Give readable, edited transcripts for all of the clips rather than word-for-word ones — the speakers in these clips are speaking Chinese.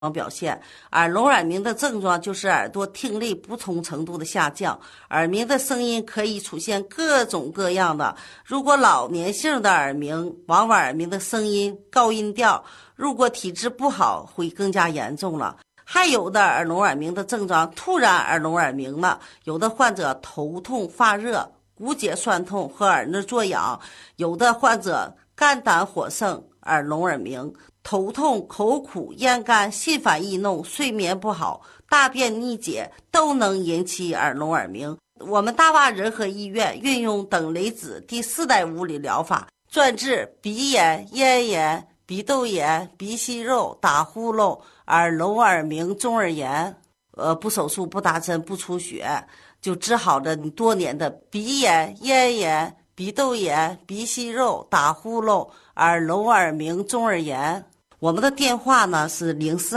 表现。耳聋耳鸣的症状就是耳朵听力不同程度的下降，耳鸣的声音可以出现各种各样的。如果老年性的耳鸣，往往耳鸣的声音高音调，如果体质不好会更加严重了。还有的耳聋耳鸣的症状突然耳聋耳鸣了，有的患者头痛发热、骨节酸痛和耳内作痒，有的患者肝胆火盛耳聋耳鸣，头痛、口苦、咽干、心烦易怒、睡眠不好、大便秘解都能引起耳聋耳鸣。我们大洼仁和医院运用等离子第4代物理疗法，专治鼻炎、咽炎、鼻窦炎、鼻息肉、打呼噜、耳聋耳鸣、中耳炎，不手术、不打针、不出血，就治好了你多年的鼻炎、咽炎、鼻窦炎、鼻息肉、打呼噜、耳聋耳鸣、中耳炎。我们的电话呢是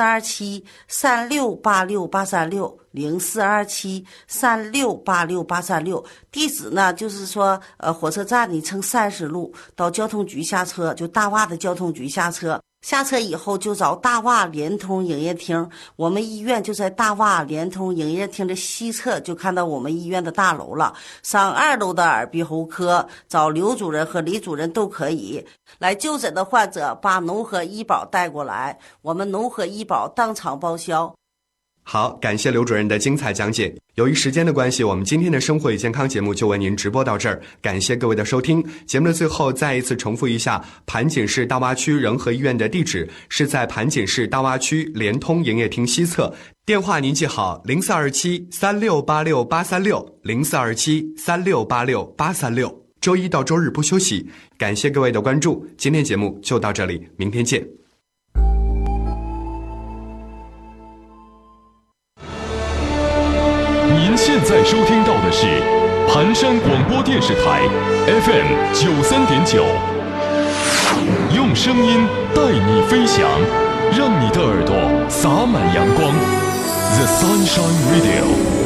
0427368686 0427368686，地址呢就是说火车站你乘30路到交通局下车，就大洼的交通局下车。下车以后就找大洼联通营业厅，我们医院就在大洼联通营业厅的西侧，就看到我们医院的大楼了。上2楼的耳鼻喉科，找刘主任和李主任都可以。来就诊的患者把农合医保带过来，我们农合医保当场报销。 好，感谢刘主任的精彩讲解。由于时间的关系，我们今天的生活与健康节目就为您直播到这儿，感谢各位的收听。节目的最后再一次重复一下，盘锦市大洼区仁和医院的地址是在盘锦市大洼区联通营业厅西侧，电话您记好0427368686 0427368686，周一到周日不休息。感谢各位的关注，今天节目就到这里，明天见。 您现在收听到的是盘山广播电视台 FM 93.9，用声音带你飞翔，让你的耳朵洒满阳光。The Sunshine Radio。